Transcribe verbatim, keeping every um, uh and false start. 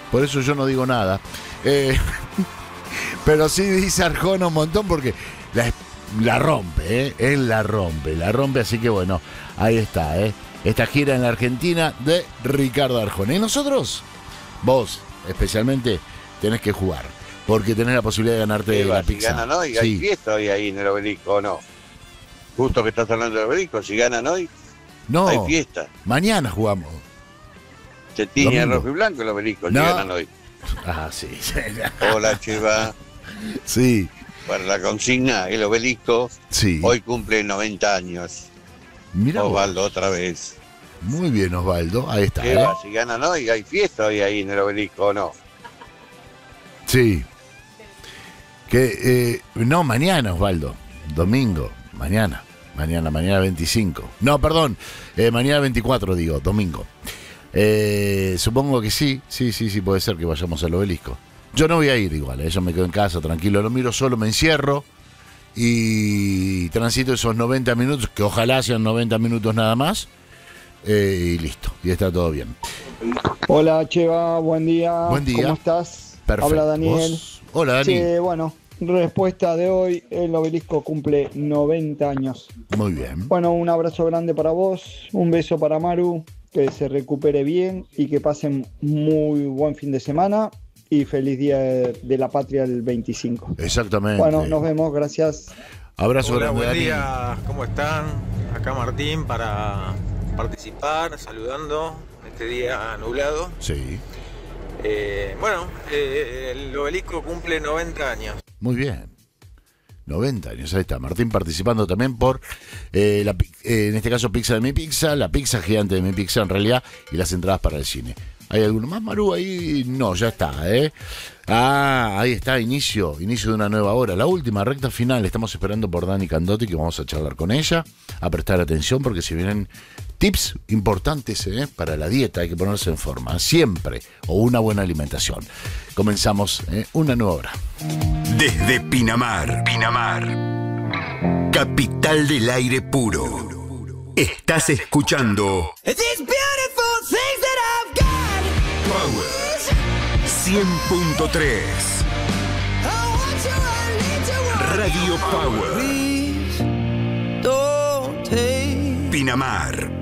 por eso yo no digo nada. Eh, pero sí dice Arjona un montón porque la, la rompe, ¿eh? Él la rompe, la rompe, así que bueno, ahí está, ¿eh? Esta gira en la Argentina de Ricardo Arjona. Y nosotros, vos especialmente, tenés que jugar, porque tenés la posibilidad de ganarte va, la si pizza. ganan hoy, Sí. hay fiesta hoy ahí en el Obelisco, ¿o no? Justo que estás hablando del Obelisco, si ganan hoy, No, hay fiesta. mañana jugamos. Se tiñe Domingo. rojo y blanco el Obelisco, si No. ganan hoy. Ah, sí. Hola, Cheva. Sí, Para la consigna, el Obelisco sí. hoy cumple noventa años. Mirá vos. Osvaldo, otra vez. Muy bien, Osvaldo. Ahí está, ¿Qué ¿eh? va? Si ganan hoy, hay fiesta hoy ahí en el Obelisco, ¿o no? Sí. Que, eh, no, mañana, Osvaldo. Domingo. Mañana. Mañana, mañana veinticinco. No, perdón. Eh, mañana veinticuatro, digo, domingo. Eh, supongo que sí. Sí, sí, sí, puede ser que vayamos al Obelisco. Yo no voy a ir igual. Eh, yo me quedo en casa, tranquilo. Lo miro solo, me encierro. Y transito esos noventa minutos, que ojalá sean noventa minutos nada más. Eh, y listo. Y está todo bien. Hola Cheva, buen día. Buen día. ¿Cómo estás? Perfecto. Habla Daniel. ¿Vos? Hola, Dani. Sí, bueno, respuesta de hoy, el Obelisco cumple noventa años. Muy bien. Bueno, un abrazo grande para vos, un beso para Maru, que se recupere bien y que pasen muy buen fin de semana y feliz día de la patria el veinticinco. Exactamente. Bueno, nos vemos, gracias. Abrazo Hola, grande, buen Dani. día, ¿cómo están? Acá Martín para participar, saludando este día nublado. Sí. Eh, bueno, eh, el Obelisco cumple noventa años. Muy bien. noventa años, ahí está. Martín participando también por, eh, la, pi- eh, en este caso, Pizza de mi Pizza, la pizza gigante de mi Pizza en realidad, y las entradas para el cine. ¿Hay alguno más, Maru? Ahí no, ya está, ¿eh? Ah, ahí está, inicio, inicio de una nueva hora. La última, recta final. Estamos esperando por Dani Candotti, que vamos a charlar con ella, a prestar atención, porque si vienen tips importantes, ¿eh? Para la dieta, hay que ponerse en forma, siempre, o una buena alimentación. Comenzamos, ¿eh? Una nueva hora. Desde Pinamar, Pinamar, capital del aire puro. Estás escuchando Power cien punto tres. Radio Power. Pinamar.